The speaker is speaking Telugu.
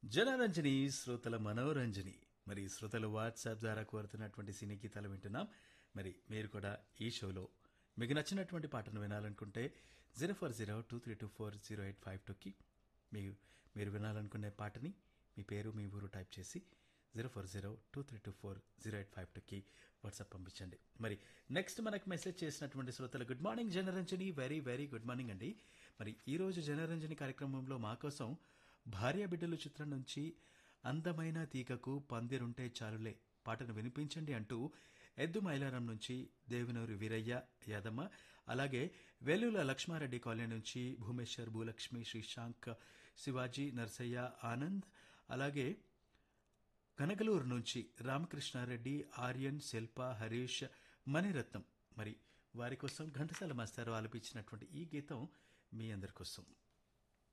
జనరంజని శ్రోతల మనోరంజని. మరి శ్రోతలు వాట్సాప్ ద్వారా కోరుతున్నటువంటి సినీ గీతాలు వింటున్నాం. మరి మీరు కూడా ఈ షోలో మీకు నచ్చినటువంటి పాటను వినాలనుకుంటే 04023240852కి మీరు వినాలనుకునే పాటని మీ పేరు మీ ఊరు టైప్ చేసి 04023240852కి వాట్సాప్ పంపించండి. మరి నెక్స్ట్ మనకు మెసేజ్ చేసినటువంటి శ్రోతలు good morning Janaranjani, very very good morning అండి. మరి ఈ రోజు జనరంజని కార్యక్రమంలో మా కోసం భార్య బిడ్డలు చిత్రం నుంచి అందమైన తీగకు పందిరుంటే చాలులే పాటను వినిపించండి అంటూ ఎద్దు మైలారం నుంచి దేవినూరి వీరయ్య యాదమ్మ, అలాగే వెల్లుల లక్ష్మారెడ్డి కాలనీ నుంచి భూమేశ్వర్, భూలక్ష్మి, శ్రీశాంక్, శివాజీ, నర్సయ్య, ఆనంద్, అలాగే కనకలూరు నుంచి రామకృష్ణారెడ్డి, ఆర్యన్, శిల్ప, హరీష్, మణిరత్నం. మరి వారి కోసం ఘంటసాల మాస్టారు ఆలపించినటువంటి ఈ గీతం మీ అందరి కోసం.